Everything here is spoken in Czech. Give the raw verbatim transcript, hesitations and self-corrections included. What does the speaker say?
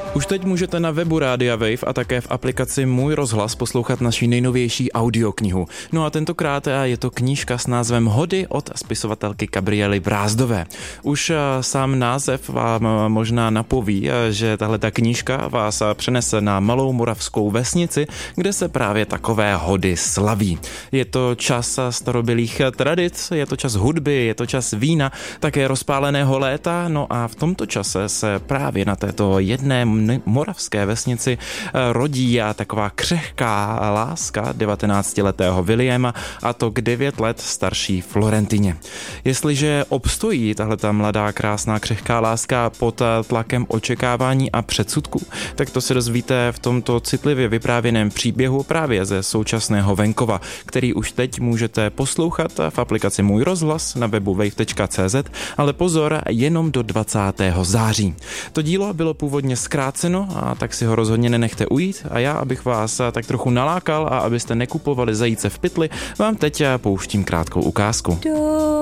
Už teď můžete na webu Rádia Wave a také v aplikaci Můj rozhlas poslouchat naši nejnovější audioknihu. No a tentokrát je to knížka s názvem Hody od spisovatelky Gabriely Brázdové. Už sám název vám možná napoví, že tahle ta knížka vás přenese na malou moravskou vesnici, kde se právě takové hody slaví. Je to čas starobylých tradic, je to čas hudby, je to čas vína, také rozpáleného léta, no a v tomto čase se právě na této jedné moravské vesnici rodí taková křehká láska devatenáctiletého Williama, a to k devět let starší Florentině. Jestliže obstojí tahleta mladá, krásná, křehká láska pod tlakem očekávání a předsudků, tak to se dozvíte v tomto citlivě vyprávěném příběhu právě ze současného venkova, který už teď můžete poslouchat v aplikaci Můj rozhlas na webu wave tečka cé zet, ale pozor, jenom do dvacátého září. To dílo bylo původně zkráceno, a tak si ho rozhodně nenechte ujít, a já, abych vás tak trochu nalákal a abyste nekupovali zajíce v pytli, vám teď pouštím krátkou ukázku.